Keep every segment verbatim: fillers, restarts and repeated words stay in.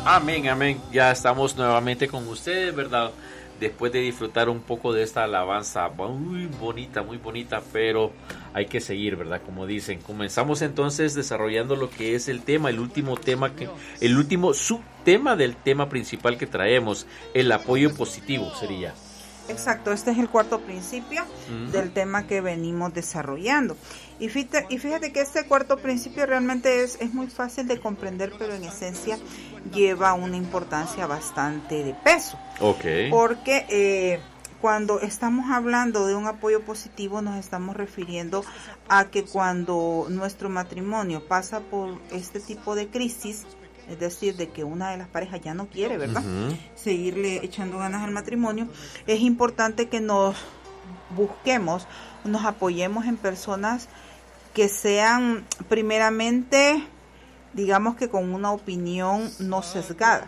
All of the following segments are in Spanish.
Amén, amén. Ya estamos nuevamente con ustedes, ¿verdad? Después de disfrutar un poco de esta alabanza muy bonita, muy bonita, pero hay que seguir, ¿verdad? Como dicen. Comenzamos entonces desarrollando lo que es el tema, el último tema, que, el último subtema del tema principal que traemos, el apoyo positivo sería. Exacto, este es el cuarto principio uh-huh. del tema que venimos desarrollando. Y fíjate, y fíjate que este cuarto principio realmente es, es muy fácil de comprender, pero en esencia lleva una importancia bastante de peso. Okay. Porque eh, cuando estamos hablando de un apoyo positivo nos estamos refiriendo a que cuando nuestro matrimonio pasa por este tipo de crisis, es decir, de que una de las parejas ya no quiere, ¿verdad? Uh-huh. Seguirle echando ganas al matrimonio, es importante que nos busquemos, nos apoyemos en personas que sean primeramente, digamos que con una opinión no sesgada.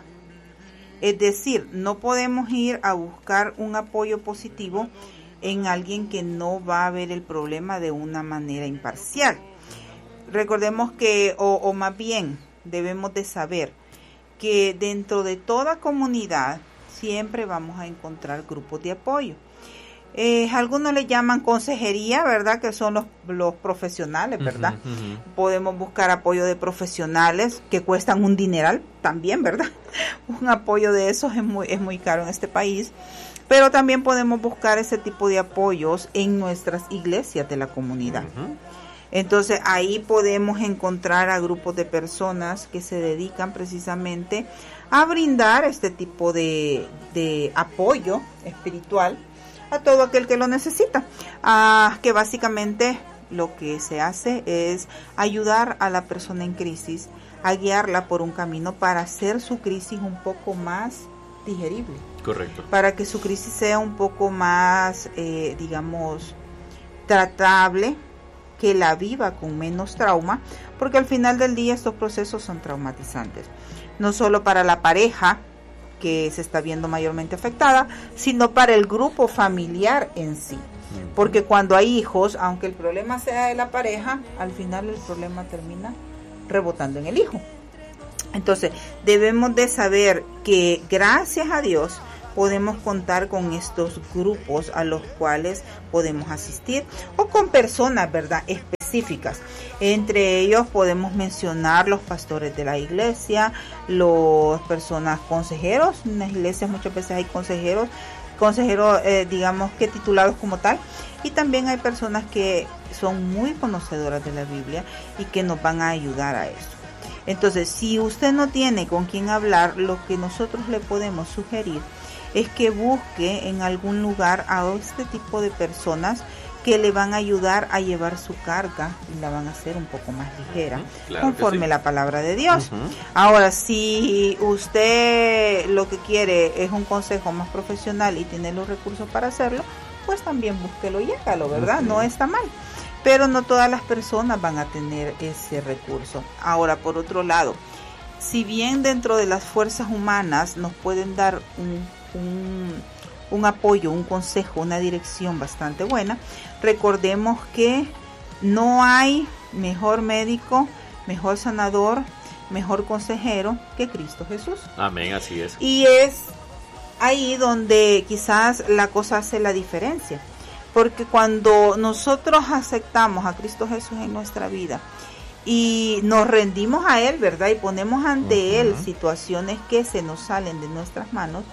Es decir, no podemos ir a buscar un apoyo positivo en alguien que no va a ver el problema de una manera imparcial. Recordemos que, o, o más bien, debemos de saber que dentro de toda comunidad siempre vamos a encontrar grupos de apoyo. Eh, algunos le llaman consejería, ¿verdad? Que son los, los profesionales, ¿verdad? Uh-huh, uh-huh. Podemos buscar apoyo de profesionales que cuestan un dineral también, ¿verdad? Un apoyo de esos es muy, es muy caro en este país. Pero también podemos buscar ese tipo de apoyos en nuestras iglesias de la comunidad. Uh-huh. Entonces ahí podemos encontrar a grupos de personas que se dedican precisamente a brindar este tipo de, de apoyo espiritual a todo aquel que lo necesita, ah, que básicamente lo que se hace es ayudar a la persona en crisis, a guiarla por un camino para hacer su crisis un poco más digerible. Correcto. Para que su crisis sea un poco más, eh, digamos, tratable, que la viva con menos trauma, porque al final del día estos procesos son traumatizantes, no solo para la pareja que se está viendo mayormente afectada, sino para el grupo familiar en sí, porque cuando hay hijos, aunque el problema sea de la pareja, al final el problema termina rebotando en el hijo. Entonces debemos de saber que gracias a Dios podemos contar con estos grupos a los cuales podemos asistir o con personas, ¿verdad?, específicas. Entre ellos podemos mencionar los pastores de la iglesia, las personas consejeros. En las iglesias muchas veces hay consejeros, consejeros eh, digamos que titulados como tal, y también hay personas que son muy conocedoras de la Biblia y que nos van a ayudar a eso. Entonces, si usted no tiene con quién hablar, lo que nosotros le podemos sugerir es que busque en algún lugar a este tipo de personas que le van a ayudar a llevar su carga y la van a hacer un poco más ligera, uh-huh, claro, conforme sí. la palabra de Dios. Uh-huh. Ahora, si usted lo que quiere es un consejo más profesional y tiene los recursos para hacerlo, pues también búsquelo y hágalo, ¿verdad? Uh-huh. No está mal. Pero no todas las personas van a tener ese recurso. Ahora, por otro lado, si bien dentro de las fuerzas humanas nos pueden dar un Un, un apoyo, un consejo, una dirección bastante buena, recordemos que no hay mejor médico, mejor sanador, mejor consejero que Cristo Jesús. Amén, así es. Y es ahí donde quizás la cosa hace la diferencia, porque cuando nosotros aceptamos a Cristo Jesús en nuestra vida y nos rendimos a Él, ¿verdad?, y ponemos ante uh-huh. Él situaciones que se nos salen de nuestras manos,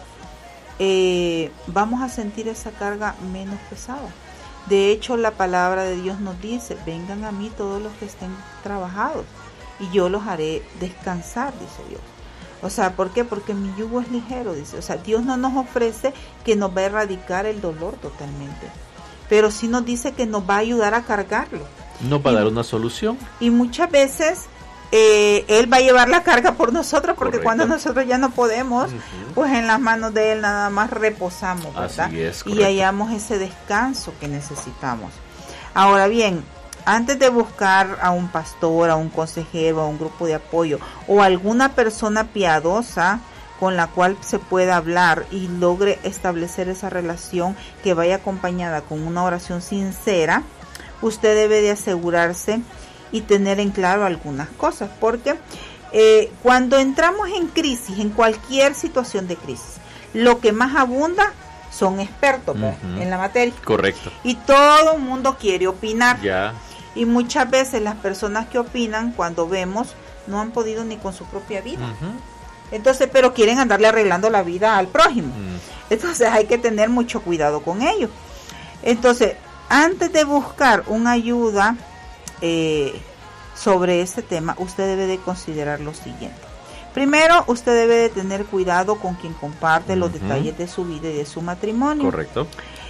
Eh, vamos a sentir esa carga menos pesada. De hecho, la palabra de Dios nos dice: vengan a mí todos los que estén trabajados y yo los haré descansar, dice Dios. O sea, ¿por qué? Porque mi yugo es ligero, dice. O sea, Dios no nos ofrece que nos va a erradicar el dolor totalmente, pero sí nos dice que nos va a ayudar a cargarlo. Nos va a dar una solución. Y muchas veces Eh, él va a llevar la carga por nosotros, porque correcto. Cuando nosotros ya no podemos, uh-huh. pues en las manos de él nada más reposamos, ¿verdad? Así es, y hallamos ese descanso que necesitamos. Ahora bien, antes de buscar a un pastor, a un consejero, a un grupo de apoyo o alguna persona piadosa con la cual se pueda hablar y logre establecer esa relación que vaya acompañada con una oración sincera, usted debe de asegurarse y tener en claro algunas cosas, porque Eh, cuando entramos en crisis, en cualquier situación de crisis, lo que más abunda son expertos, uh-huh, en la materia. Correcto. Y todo el mundo quiere opinar. Ya. Y muchas veces las personas que opinan, cuando vemos, no han podido ni con su propia vida. Uh-huh. Entonces, pero quieren andarle arreglando la vida al prójimo. Uh-huh. Entonces hay que tener mucho cuidado con ellos. Entonces, antes de buscar una ayuda eh, sobre ese tema, usted debe de considerar lo siguiente. Primero, usted debe de tener cuidado con quien comparte uh-huh. los detalles de su vida y de su matrimonio. Correcto.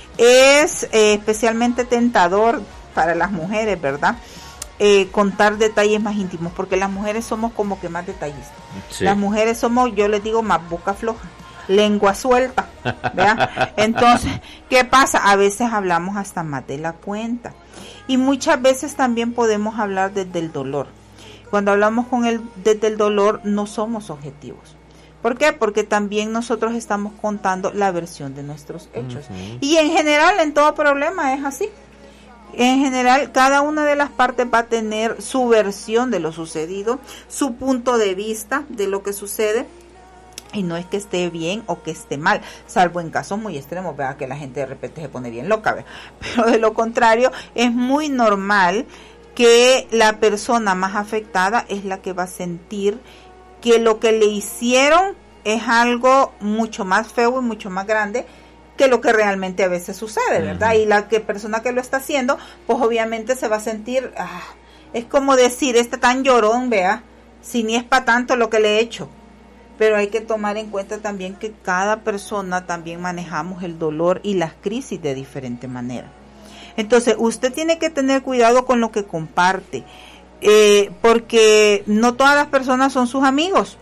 Es eh, especialmente tentador para las mujeres, ¿verdad? Eh, contar detalles más íntimos, porque las mujeres somos como que más detallistas. Sí. Las mujeres somos, yo les digo, más boca floja, lengua suelta, ¿verdad? Entonces, ¿qué pasa? A veces hablamos hasta más de la cuenta. Y muchas veces también podemos hablar desde el dolor. Cuando hablamos con el, desde el dolor, no somos objetivos. ¿Por qué? Porque también nosotros estamos contando la versión de nuestros hechos. Uh-huh. Y en general, en todo problema es así. En general, cada una de las partes va a tener su versión de lo sucedido, su punto de vista de lo que sucede. Y no es que esté bien o que esté mal, salvo en casos muy extremos, ¿verdad? Que la gente de repente se pone bien loca, ¿verdad? Pero de lo contrario, es muy normal que la persona más afectada es la que va a sentir que lo que le hicieron es algo mucho más feo y mucho más grande que lo que realmente a veces sucede, ¿verdad? Uh-huh. Y la que persona que lo está haciendo, pues obviamente se va a sentir, ah, es como decir, este tan llorón, vea, si ni es para tanto lo que le he hecho. Pero hay que tomar en cuenta también que cada persona también manejamos el dolor y las crisis de diferente manera. Entonces, usted tiene que tener cuidado con lo que comparte, eh, porque no todas las personas son sus amigos.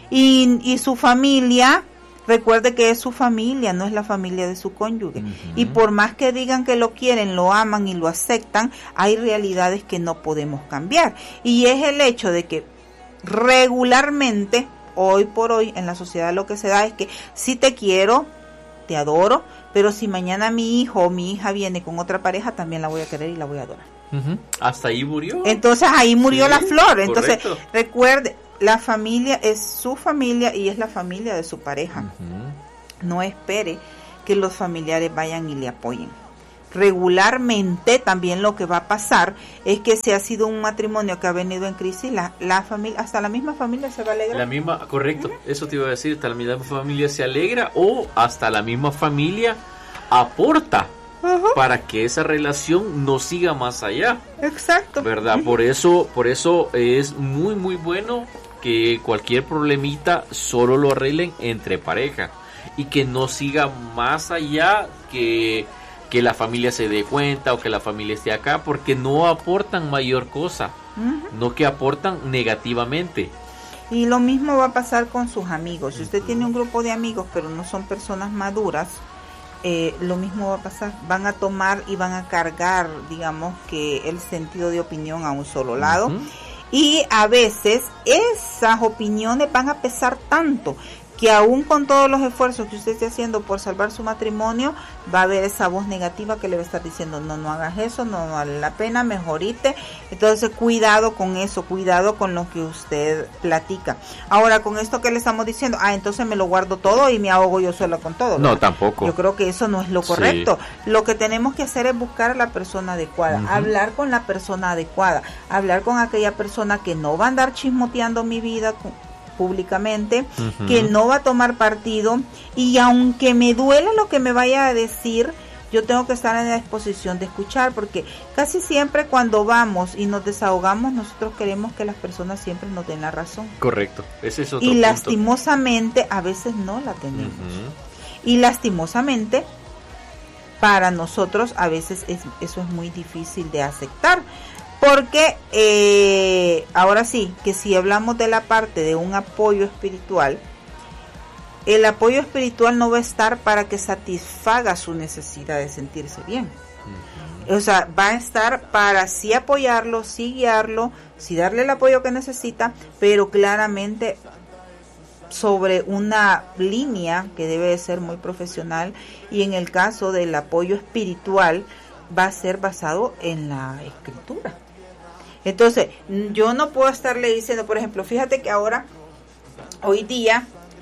Y, y su familia, recuerde que es su familia, no es la familia de su cónyuge. Uh-huh. Y por más que digan que lo quieren, lo aman y lo aceptan, hay realidades que no podemos cambiar. Y es el hecho de que regularmente, hoy por hoy, en la sociedad lo que se da es que si te quiero, te adoro, pero si mañana mi hijo o mi hija viene con otra pareja, también la voy a querer y la voy a adorar. Uh-huh. Hasta ahí murió. Entonces ahí murió sí, la flor. Entonces correcto. Recuerde, la familia es su familia y es la familia de su pareja. Uh-huh. No espere que los familiares vayan y le apoyen. Regularmente también lo que va a pasar es que si ha sido un matrimonio que ha venido en crisis, la, la familia, hasta la misma familia se va a alegrar. La misma, correcto, uh-huh. Eso te iba a decir, hasta la misma familia se alegra o hasta la misma familia aporta uh-huh. para que esa relación no siga más allá. Exacto. ¿Verdad? Uh-huh. Por eso, por eso es muy muy bueno que cualquier problemita solo lo arreglen entre pareja y que no siga más allá, que que la familia se dé cuenta o que la familia esté acá, porque no aportan mayor cosa, uh-huh. no que aportan negativamente. Y lo mismo va a pasar con sus amigos. Si usted tiene un grupo de amigos pero no son personas maduras, eh, lo mismo va a pasar. Van a tomar y van a cargar, digamos, que el sentido de opinión a un solo lado. Uh-huh. Y a veces esas opiniones van a pesar tanto que aún con todos los esfuerzos que usted esté haciendo por salvar su matrimonio, va a haber esa voz negativa que le va a estar diciendo, no, no hagas eso, no vale la pena, mejorite. Entonces, cuidado con eso, cuidado con lo que usted platica. Ahora, con esto que le estamos diciendo, ah, entonces me lo guardo todo y me ahogo yo sola con todo, ¿verdad? No, tampoco. Yo creo que eso no es lo correcto. Sí. Lo que tenemos que hacer es buscar a la persona adecuada, uh-huh. hablar con la persona adecuada, hablar con aquella persona que no va a andar chismoteando mi vida con, públicamente, uh-huh. que no va a tomar partido, y aunque me duele lo que me vaya a decir, yo tengo que estar en la disposición de escuchar, porque casi siempre cuando vamos y nos desahogamos, nosotros queremos que las personas siempre nos den la razón. Correcto, ese es otro y punto. Lastimosamente a veces no la tenemos. Uh-huh. Y lastimosamente para nosotros a veces es, eso es muy difícil de aceptar. Porque eh, ahora sí, que si hablamos de la parte de un apoyo espiritual, el apoyo espiritual no va a estar para que satisfaga su necesidad de sentirse bien. Uh-huh. O sea, va a estar para sí apoyarlo, sí guiarlo, sí darle el apoyo que necesita, pero claramente sobre una línea que debe de ser muy profesional, y en el caso del apoyo espiritual va a ser basado en la escritura. Entonces, yo no puedo estarle diciendo, por ejemplo, fíjate que ahora, hoy día,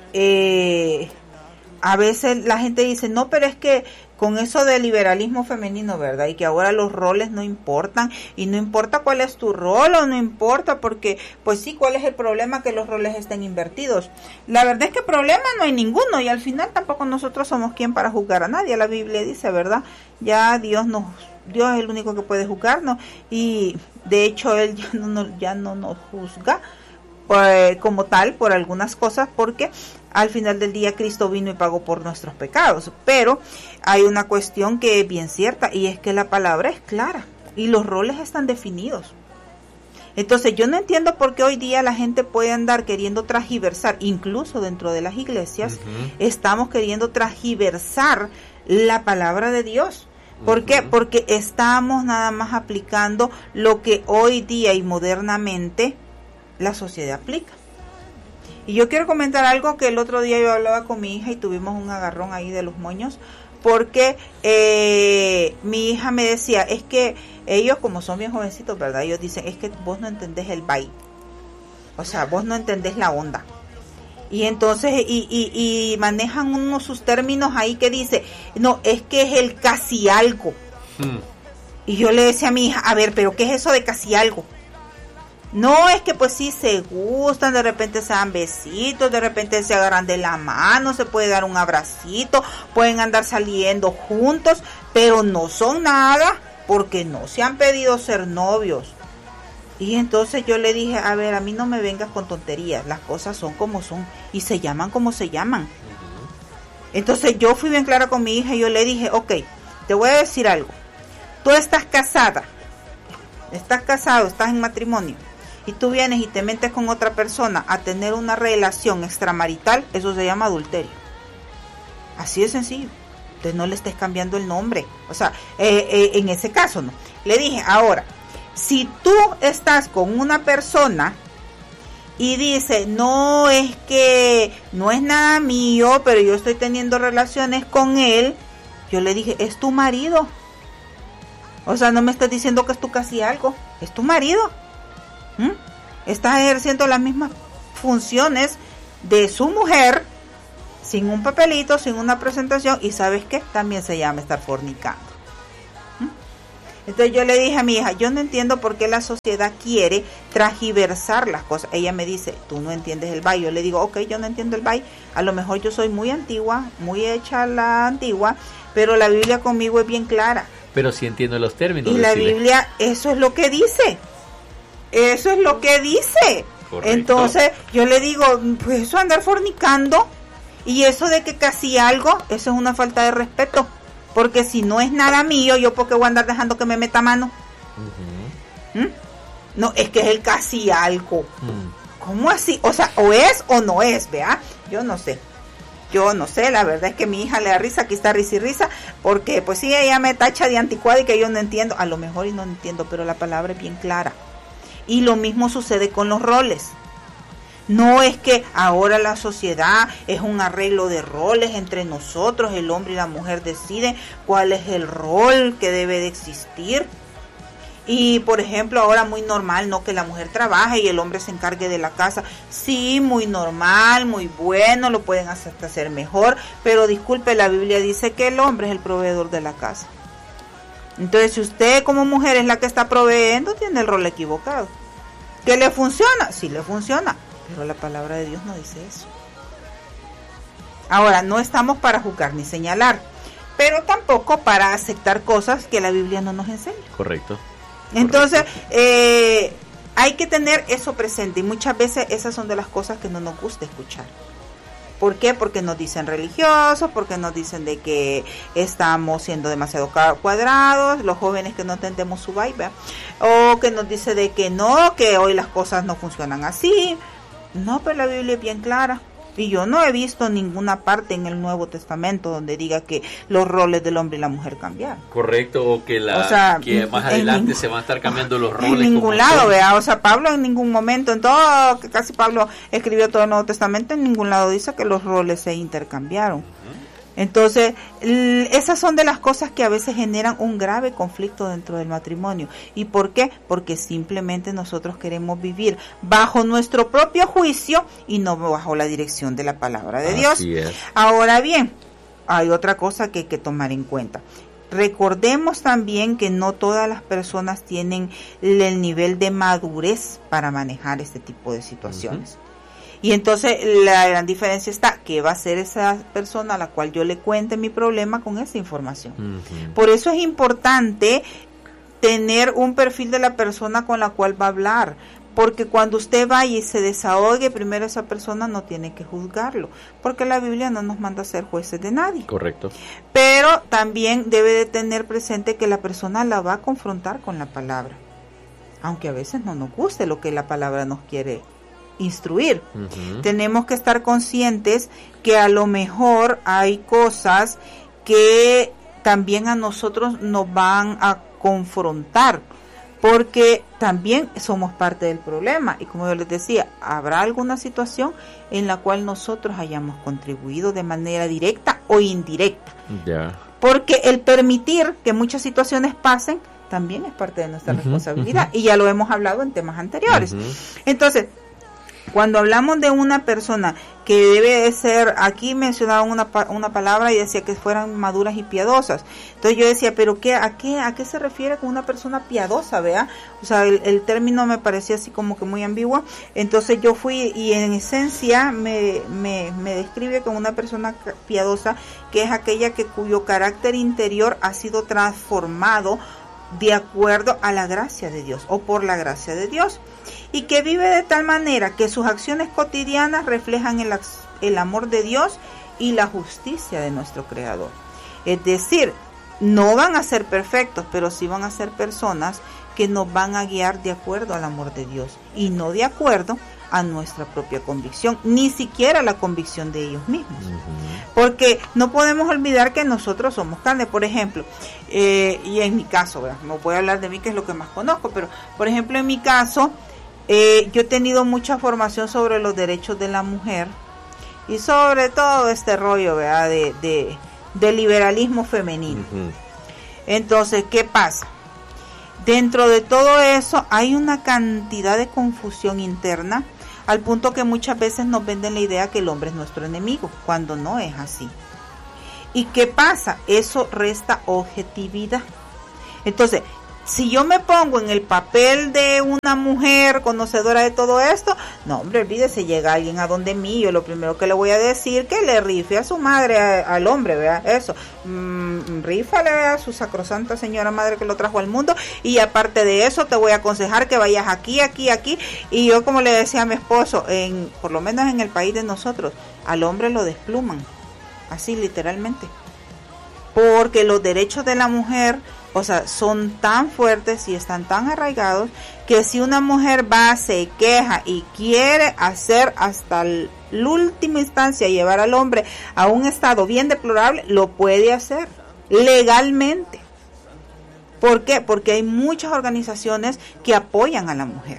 eh, a veces la gente dice, no, pero es que con eso del liberalismo femenino, ¿verdad? Y que ahora los roles no importan, y no importa cuál es tu rol, o no importa, porque, pues sí, ¿cuál es el problema? Que los roles estén invertidos. La verdad es que problema no hay ninguno, y al final tampoco nosotros somos quien para juzgar a nadie. La Biblia dice, ¿verdad? Ya Dios nos, Dios es el único que puede juzgarnos, y de hecho Él ya no, no, ya no nos juzga pues, como tal, por algunas cosas, porque al final del día Cristo vino y pagó por nuestros pecados. Pero hay una cuestión que es bien cierta, y es que la palabra es clara y los roles están definidos. Entonces yo no entiendo por qué hoy día la gente puede andar queriendo transgiversar, incluso dentro de las iglesias, uh-huh. estamos queriendo transgiversar la palabra de Dios. ¿Por uh-huh. qué? Porque estamos nada más aplicando lo que hoy día y modernamente la sociedad aplica. Y yo quiero comentar algo que el otro día yo hablaba con mi hija y tuvimos un agarrón ahí de los moños, porque eh, mi hija me decía, es que ellos como son bien jovencitos, ¿verdad? Ellos dicen, es que vos no entendés el baile, o sea, vos no entendés la onda. Y entonces, y, y, y manejan unos sus términos ahí que dice, no, es que es el casi algo. Hmm. Y yo le decía a mi hija, a ver, pero ¿qué es eso de casi algo? No, es que pues sí se gustan, de repente se dan besitos, de repente se agarran de la mano, se puede dar un abracito, pueden andar saliendo juntos, pero no son nada porque no se han pedido ser novios. Y entonces yo le dije, a ver, a mí no me vengas con tonterías, las cosas son como son y se llaman como se llaman. Entonces yo fui bien clara con mi hija y yo le dije, ok, te voy a decir algo, tú estás casada, estás casado, estás en matrimonio, y tú vienes y te metes con otra persona a tener una relación extramarital, eso se llama adulterio. Así de sencillo. Entonces no le estés cambiando el nombre. O sea, eh, eh, en ese caso no. Le dije, ahora, si tú estás con una persona y dice, no, es que no es nada mío, pero yo estoy teniendo relaciones con él, yo le dije, es tu marido. O sea, no me estás diciendo que es tu casi algo, es tu marido. ¿Mm? Estás ejerciendo las mismas funciones de su mujer sin un papelito, sin una presentación, y ¿sabes qué? También se llama estar fornicando. ¿Mm? Entonces yo le dije a mi hija, yo no entiendo por qué la sociedad quiere transgiversar las cosas. Ella me dice, tú no entiendes el baile. Yo le digo, ok, yo no entiendo el baile, a lo mejor yo soy muy antigua, muy hecha a la antigua, pero la Biblia conmigo es bien clara. Pero sí entiendo los términos. Y la Biblia, eso es lo que dice. Eso es lo que dice. Correcto. Entonces yo le digo, pues eso andar fornicando y eso de que casi algo, eso es una falta de respeto, porque si no es nada mío, yo porque voy a andar dejando que me meta mano. Uh-huh. ¿Mm? No, es que es el casi algo. Uh-huh. ¿Cómo así? O sea, o es o no es, ¿vea? Yo no sé. Yo no sé, la verdad es que mi hija le da risa, aquí está risa y risa, porque pues sí, ella me tacha de anticuada y que yo no entiendo, a lo mejor y no entiendo, pero la palabra es bien clara. Y lo mismo sucede con los roles. No es que ahora la sociedad es un arreglo de roles entre nosotros, el hombre y la mujer deciden cuál es el rol que debe de existir. Y por ejemplo ahora muy normal, ¿no? Que la mujer trabaje y el hombre se encargue de la casa. Sí, muy normal, muy bueno, lo pueden hasta hacer mejor, pero disculpe, la Biblia dice que el hombre es el proveedor de la casa. Entonces, si usted como mujer es la que está proveyendo, tiene el rol equivocado. ¿Que le funciona? Sí le funciona, pero la palabra de Dios no dice eso. Ahora, no estamos para juzgar ni señalar, pero tampoco para aceptar cosas que la Biblia no nos enseña. Correcto. Entonces, eh, hay que tener eso presente, y muchas veces esas son de las cosas que no nos gusta escuchar. ¿Por qué? Porque nos dicen religiosos, porque nos dicen de que estamos siendo demasiado cuadrados, los jóvenes que no entendemos su vibe, o que nos dice de que no, que hoy las cosas no funcionan así. No, pero la Biblia es bien clara. Y yo no he visto ninguna parte en el Nuevo Testamento donde diga que los roles del hombre y la mujer cambiaron. Correcto, o que, la, o sea, que más adelante ningún, se van a estar cambiando los roles. En ningún lado, vea, o sea, Pablo en ningún momento, en todo, que casi Pablo escribió todo el Nuevo Testamento, en ningún lado dice que los roles se intercambiaron. Entonces, esas son de las cosas que a veces generan un grave conflicto dentro del matrimonio. ¿Y por qué? Porque simplemente nosotros queremos vivir bajo nuestro propio juicio y no bajo la dirección de la palabra de Dios. Así es. Ahora bien, hay otra cosa que hay que tomar en cuenta. Recordemos también que no todas las personas tienen el nivel de madurez para manejar este tipo de situaciones. Uh-huh. Y entonces la gran diferencia está, ¿qué va a hacer esa persona a la cual yo le cuente mi problema con esa información? Uh-huh. Por eso es importante tener un perfil de la persona con la cual va a hablar, porque cuando usted vaya y se desahogue, primero esa persona no tiene que juzgarlo, porque la Biblia no nos manda a ser jueces de nadie. Correcto. Pero también debe de tener presente que la persona la va a confrontar con la palabra, aunque a veces no nos guste lo que la palabra nos quiere instruir. Uh-huh. Tenemos que estar conscientes que a lo mejor hay cosas que también a nosotros nos van a confrontar, porque también somos parte del problema, y como yo les decía, habrá alguna situación en la cual nosotros hayamos contribuido de manera directa o indirecta. Yeah. Porque el permitir que muchas situaciones pasen también es parte de nuestra uh-huh, responsabilidad, uh-huh. y ya lo hemos hablado en temas anteriores. Uh-huh. Entonces, cuando hablamos de una persona que debe de ser, aquí mencionaban una, una palabra y decía que fueran maduras y piadosas. Entonces yo decía, pero qué, a qué, a qué se refiere con una persona piadosa, vea? O sea, el, el término me parecía así como que muy ambiguo. Entonces yo fui y en esencia me, me, me describe como una persona piadosa, que es aquella que cuyo carácter interior ha sido transformado de acuerdo a la gracia de Dios o por la gracia de Dios, y que vive de tal manera que sus acciones cotidianas reflejan el, el amor de Dios y la justicia de nuestro Creador. Es decir, no van a ser perfectos, pero sí van a ser personas que nos van a guiar de acuerdo al amor de Dios y no de acuerdo a nuestra propia convicción, ni siquiera la convicción de ellos mismos. Uh-huh. Porque no podemos olvidar que nosotros somos carne, por ejemplo, eh, y en mi caso, ¿verdad? No voy a hablar de mí, que es lo que más conozco, pero por ejemplo en mi caso, eh, yo he tenido mucha formación sobre los derechos de la mujer y sobre todo este rollo, ¿verdad? De, de, de liberalismo femenino. Uh-huh. Entonces, ¿qué pasa? Dentro de todo eso hay una cantidad de confusión interna, al punto que muchas veces nos venden la idea que el hombre es nuestro enemigo, cuando no es así. ¿Y qué pasa? Eso resta objetividad. Entonces, si yo me pongo en el papel de una mujer conocedora de todo esto, no, hombre, olvídese, llega alguien a donde mí, yo lo primero que le voy a decir, que le rife a su madre, a, al hombre, vea, eso, mm, rífale a su sacrosanta señora madre que lo trajo al mundo, y aparte de eso te voy a aconsejar que vayas aquí, aquí, aquí, y yo como le decía a mi esposo, en, por lo menos en el país de nosotros, al hombre lo despluman, así literalmente, porque los derechos de la mujer, o sea, son tan fuertes y están tan arraigados que si una mujer va, se queja y quiere hacer hasta la última instancia, llevar al hombre a un estado bien deplorable, lo puede hacer legalmente. ¿Por qué? Porque hay muchas organizaciones que apoyan a la mujer.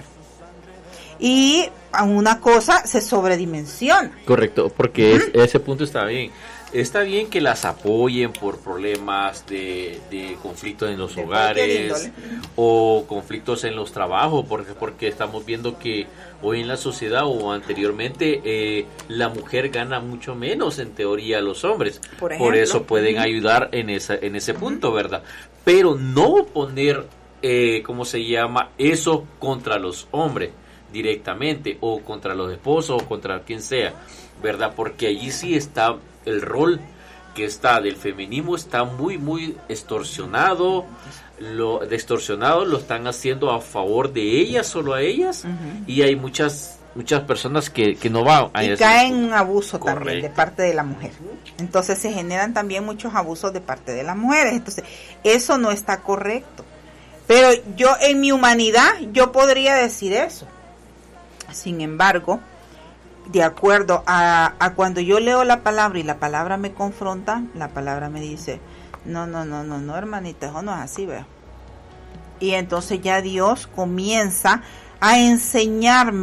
Y a una cosa se sobredimensiona. Correcto, porque uh-huh. es, ese punto está bien. Está bien que las apoyen por problemas de, de conflictos en los de hogares o conflictos en los trabajos, porque, porque estamos viendo que hoy en la sociedad o anteriormente eh, la mujer gana mucho menos en teoría a los hombres. Por, ejemplo, por eso pueden uh-huh. ayudar en, esa, en ese punto, ¿verdad? Pero no poner, eh, ¿cómo se llama? Eso contra los hombres directamente o contra los esposos o contra quien sea, ¿verdad? Porque allí sí está el rol que está del feminismo, está muy muy extorsionado, lo distorsionado, lo están haciendo a favor de ellas, solo a ellas, uh-huh. y hay muchas muchas personas que, que no van a y caen en un abuso Correcto. También de parte de la mujer. Entonces se generan también muchos abusos de parte de las mujeres. Entonces eso no está correcto. Pero yo en mi humanidad yo podría decir eso. Sin embargo, de acuerdo a, a cuando yo leo la palabra y la palabra me confronta, la palabra me dice, no, no, no, no, no, hermanita, eso no es así, vea. Y entonces ya Dios comienza a enseñarme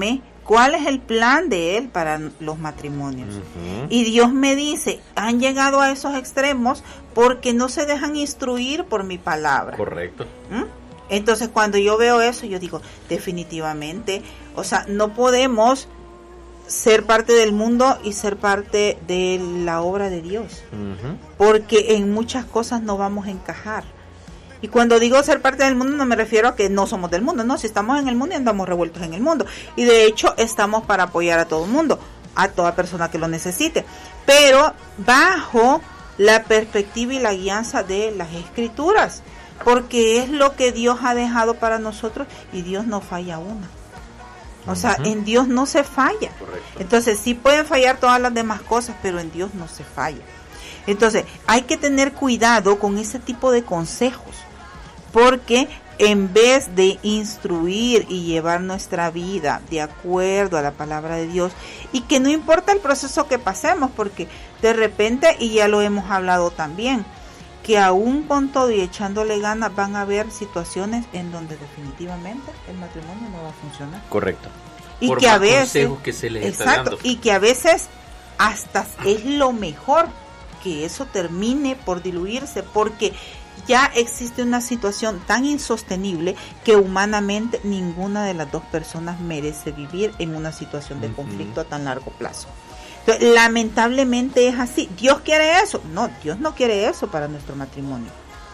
cuál es el plan de Él para los matrimonios. Uh-huh. Y Dios me dice, han llegado a esos extremos porque no se dejan instruir por mi palabra. Correcto. ¿Mm? Entonces, cuando yo veo eso, yo digo, definitivamente, o sea, no podemos ser parte del mundo y ser parte de la obra de Dios, uh-huh. porque en muchas cosas no vamos a encajar. Y cuando digo ser parte del mundo, no me refiero a que no somos del mundo, no, si estamos en el mundo y andamos revueltos en el mundo, y de hecho estamos para apoyar a todo el mundo, a toda persona que lo necesite, pero bajo la perspectiva y la guianza de las Escrituras, porque es lo que Dios ha dejado para nosotros, y Dios no falla una. O uh-huh. sea, en Dios no se falla. Correcto. Entonces, sí pueden fallar todas las demás cosas, pero en Dios no se falla. Entonces, hay que tener cuidado con ese tipo de consejos, porque en vez de instruir y llevar nuestra vida de acuerdo a la palabra de Dios, y que no importa el proceso que pasemos, porque de repente, y ya lo hemos hablado también, que aún con todo y echándole ganas van a haber situaciones en donde definitivamente el matrimonio no va a funcionar. Correcto. Y Por que más a veces, que se les exacto, está dando. Y que a veces hasta es lo mejor que eso termine por diluirse, porque ya existe una situación tan insostenible que humanamente ninguna de las dos personas merece vivir en una situación de uh-huh. conflicto a tan largo plazo. Entonces, lamentablemente es así. ¿Dios quiere eso? No, Dios no quiere eso para nuestro matrimonio.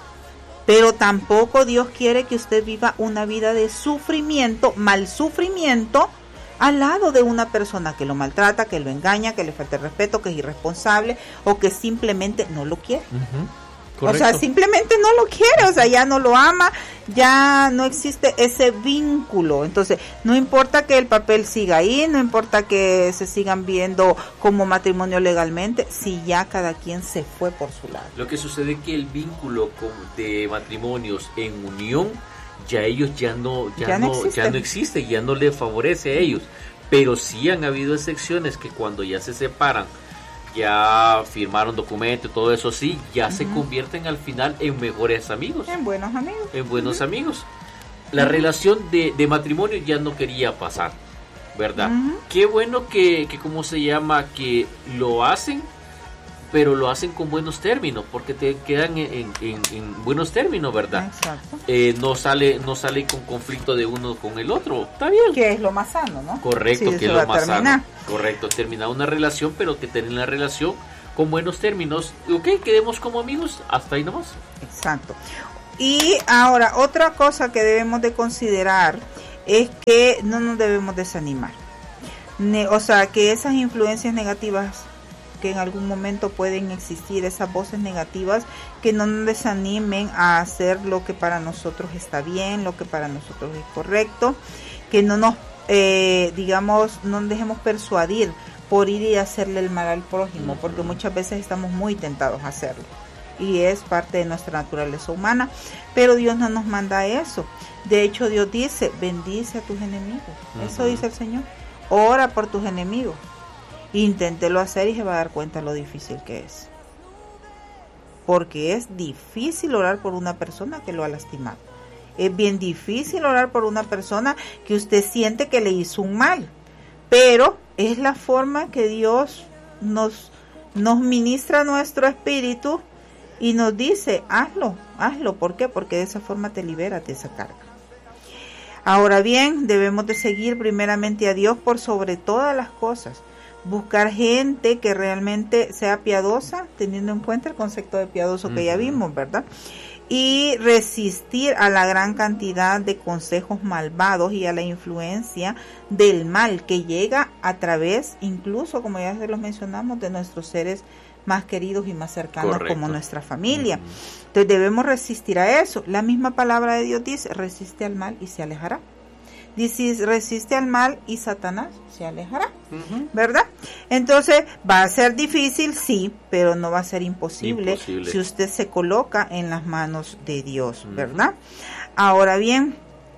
Pero tampoco Dios quiere que usted viva una vida de sufrimiento, mal sufrimiento, al lado de una persona que lo maltrata, que lo engaña, que le falta el respeto, que es irresponsable o que simplemente no lo quiere. Uh-huh. O sea, simplemente no lo quiere, o sea, ya no lo ama, ya no existe ese vínculo. Entonces, no importa que el papel siga ahí, no importa que se sigan viendo como matrimonio legalmente, si ya cada quien se fue por su lado. Lo que sucede es que el vínculo de matrimonios en unión, ya ellos ya no, ya, ya no, no ya no existe, ya no les favorece a ellos. Pero sí han habido excepciones que cuando ya se separan, ya firmaron documentos, todo eso sí, ya uh-huh. se convierten al final en mejores amigos. En buenos amigos. En buenos uh-huh. amigos. La uh-huh. relación de, de matrimonio ya no quería pasar, ¿verdad? Uh-huh. Qué bueno que, que, ¿cómo se llama? Que lo hacen, pero lo hacen con buenos términos, porque te quedan en, en, en buenos términos, ¿verdad? Exacto. Eh, no sale no sale con conflicto de uno con el otro, está bien. Que es lo más sano, ¿no? Correcto, sí, que es lo más sano. Correcto, terminar una relación, pero que tener la relación con buenos términos. Ok, quedemos como amigos, hasta ahí nomás. Exacto. Y ahora, otra cosa que debemos de considerar es que no nos debemos desanimar. Ne- o sea, que esas influencias negativas que en algún momento pueden existir, esas voces negativas, que no nos desanimen a hacer lo que para nosotros está bien, lo que para nosotros es correcto, que no nos, eh, digamos, no nos dejemos persuadir por ir y hacerle el mal al prójimo, porque muchas veces estamos muy tentados a hacerlo, y es parte de nuestra naturaleza humana, pero Dios no nos manda eso. De hecho, Dios dice, bendice a tus enemigos, uh-huh. eso dice el Señor, ora por tus enemigos. Inténtelo hacer y se va a dar cuenta lo difícil que es. Porque es difícil orar por una persona que lo ha lastimado. Es bien difícil orar por una persona que usted siente que le hizo un mal. Pero es la forma que Dios nos, nos ministra nuestro espíritu y nos dice, hazlo, hazlo. ¿Por qué? Porque de esa forma te liberas de esa carga. Ahora bien, debemos de seguir primeramente a Dios por sobre todas las cosas. Buscar gente que realmente sea piadosa, teniendo en cuenta el concepto de piadoso que uh-huh. ya vimos, ¿verdad? Y resistir a la gran cantidad de consejos malvados y a la influencia del mal que llega a través, incluso, como ya se los mencionamos, de nuestros seres más queridos y más cercanos. Correcto. Como nuestra familia. Uh-huh. Entonces debemos resistir a eso. La misma palabra de Dios dice, resiste al mal y se alejará. Dice, resiste al mal y Satanás se alejará, uh-huh. ¿verdad? Entonces, va a ser difícil, sí, pero no va a ser imposible, imposible. Si usted se coloca en las manos de Dios, uh-huh. ¿verdad? Ahora bien,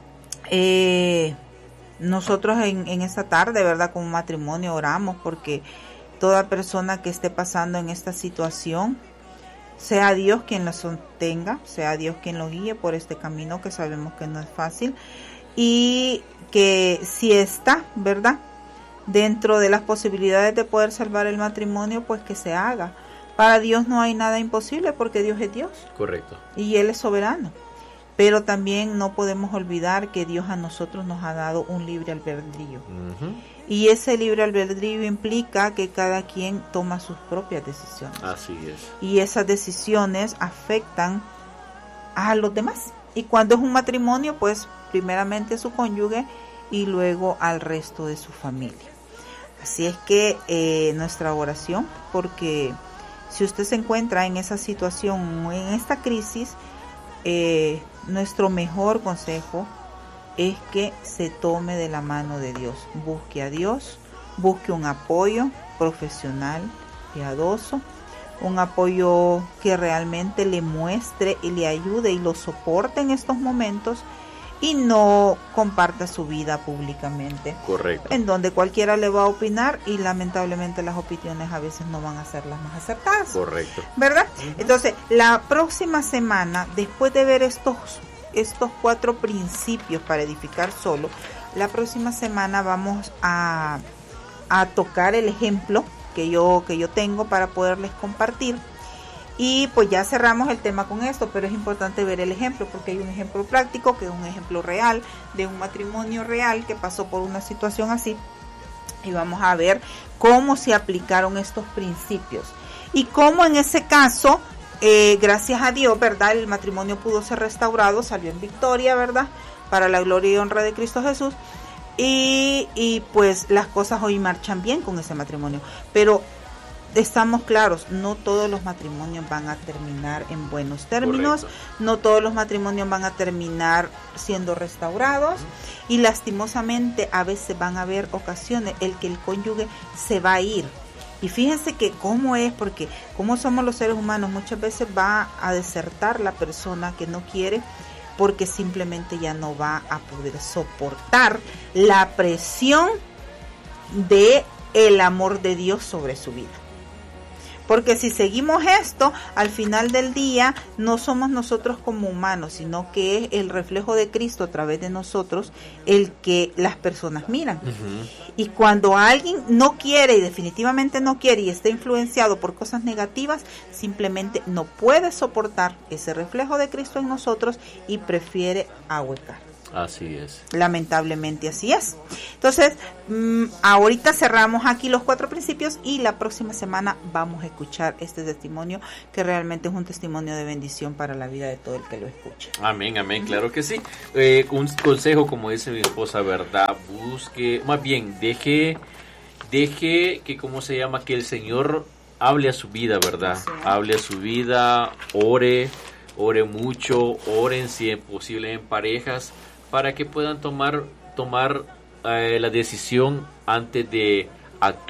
eh, nosotros en, en esta tarde, ¿verdad? Como matrimonio oramos porque toda persona que esté pasando en esta situación, sea Dios quien lo sostenga, sea Dios quien lo guíe por este camino que sabemos que no es fácil, y que si está, ¿verdad?, dentro de las posibilidades de poder salvar el matrimonio, pues que se haga. Para Dios no hay nada imposible porque Dios es Dios. Correcto. Y Él es soberano. Pero también no podemos olvidar que Dios a nosotros nos ha dado un libre albedrío. Uh-huh. Y ese libre albedrío implica que cada quien toma sus propias decisiones. Así es. Y esas decisiones afectan a los demás. Y cuando es un matrimonio, pues primeramente a su cónyuge y luego al resto de su familia. Así es que eh, nuestra oración, porque si usted se encuentra en esa situación, en esta crisis, eh, nuestro mejor consejo es que se tome de la mano de Dios. Busque a Dios, busque un apoyo profesional, piadoso, un apoyo que realmente le muestre y le ayude y lo soporte en estos momentos, y no comparta su vida públicamente. Correcto. En donde cualquiera le va a opinar y lamentablemente las opiniones a veces no van a ser las más acertadas. Correcto. ¿Verdad? Uh-huh. Entonces, la próxima semana, después de ver estos, estos cuatro principios para edificar solo, la próxima semana vamos a, a tocar el ejemplo que yo, que yo tengo para poderles compartir. Y pues ya cerramos el tema con esto, pero es importante ver el ejemplo, porque hay un ejemplo práctico, que es un ejemplo real, de un matrimonio real que pasó por una situación así. Y vamos a ver cómo se aplicaron estos principios. Y cómo en ese caso, eh, gracias a Dios, ¿verdad? El matrimonio pudo ser restaurado, salió en victoria, ¿verdad? Para la gloria y honra de Cristo Jesús. Y, y pues las cosas hoy marchan bien con ese matrimonio. Pero estamos claros, no todos los matrimonios van a terminar en buenos términos. Correcto. No todos los matrimonios van a terminar siendo restaurados. Uh-huh. Y lastimosamente a veces van a haber ocasiones en que el cónyuge se va a ir. Y fíjense que cómo es, porque como somos los seres humanos, muchas veces va a desertar la persona que no quiere, porque simplemente ya no va a poder soportar la presión de el amor de Dios sobre su vida. Porque si seguimos esto, al final del día no somos nosotros como humanos, sino que es el reflejo de Cristo a través de nosotros el que las personas miran. Uh-huh. Y cuando alguien no quiere, y definitivamente no quiere, y está influenciado por cosas negativas, simplemente no puede soportar ese reflejo de Cristo en nosotros y prefiere ahuecar. Así es. Lamentablemente así es. Entonces, mmm, ahorita cerramos aquí los cuatro principios y la próxima semana vamos a escuchar este testimonio, que realmente es un testimonio de bendición para la vida de todo el que lo escuche. Amén, amén, claro que sí. Eh, un consejo, como dice mi esposa, ¿verdad? Busque, más bien, deje, deje que, ¿cómo se llama? Que el Señor hable a su vida, ¿verdad? Sí. Hable a su vida, ore, ore mucho, oren si es posible en parejas, para que puedan tomar tomar eh, la decisión antes de actuar